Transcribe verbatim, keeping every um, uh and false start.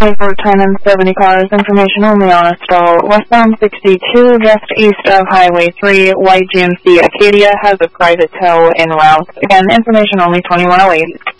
for ten and seventy cars, information only on a stall. Westbound sixty-two, just east of Highway three, white G M C Acadia has a private tow en route. Again, information only twenty-one oh eight.